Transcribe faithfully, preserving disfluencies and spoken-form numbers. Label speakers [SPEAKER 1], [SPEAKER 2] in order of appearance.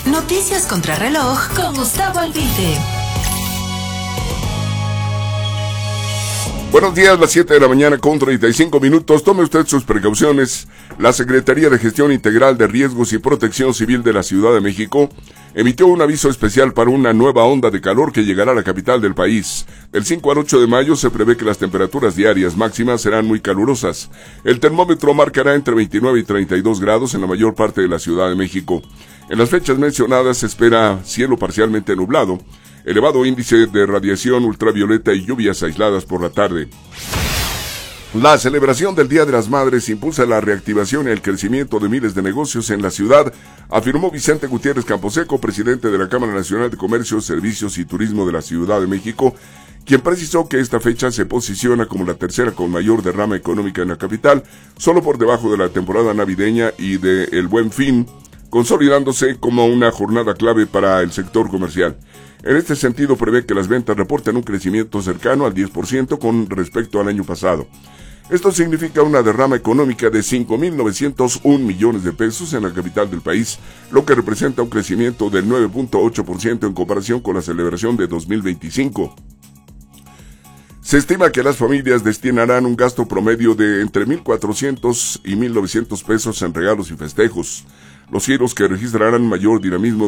[SPEAKER 1] Noticias contra reloj con Gustavo Albite.
[SPEAKER 2] Buenos días, las siete de la mañana con treinta y cinco minutos. Tome usted sus precauciones. La Secretaría de Gestión Integral de Riesgos y Protección Civil de la Ciudad de México emitió un aviso especial para una nueva onda de calor que llegará a la capital del país. Del cinco al ocho de mayo se prevé que las temperaturas diarias máximas serán muy calurosas. El termómetro marcará entre veintinueve y treinta y dos grados en la mayor parte de la Ciudad de México. En las fechas mencionadas se espera cielo parcialmente nublado, elevado índice de radiación ultravioleta y lluvias aisladas por la tarde. La celebración del Día de las Madres impulsa la reactivación y el crecimiento de miles de negocios en la ciudad, afirmó Vicente Gutiérrez Camposeco, presidente de la Cámara Nacional de Comercio, Servicios y Turismo de la Ciudad de México, quien precisó que esta fecha se posiciona como la tercera con mayor derrama económica en la capital, solo por debajo de la temporada navideña y de El Buen Fin, consolidándose como una jornada clave para el sector comercial. En este sentido, prevé que las ventas reporten un crecimiento cercano al diez por ciento con respecto al año pasado. Esto significa una derrama económica de cinco mil novecientos un millones de pesos en la capital del país, lo que representa un crecimiento del nueve punto ocho por ciento en comparación con la celebración de dos mil veinticinco. Se estima que las familias destinarán un gasto promedio de entre mil cuatrocientos y mil novecientos pesos en regalos y festejos. Los giros que registrarán mayor dinamismo